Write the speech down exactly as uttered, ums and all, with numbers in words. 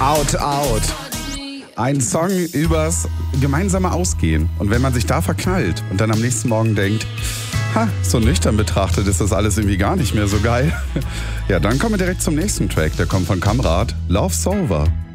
Out, Out. Ein Song übers gemeinsame Ausgehen. Und wenn man sich da verknallt und dann am nächsten Morgen denkt, ha, so nüchtern betrachtet ist das alles irgendwie gar nicht mehr so geil. Ja, dann kommen wir direkt zum nächsten Track. Der kommt von Kamrat. Love's Over.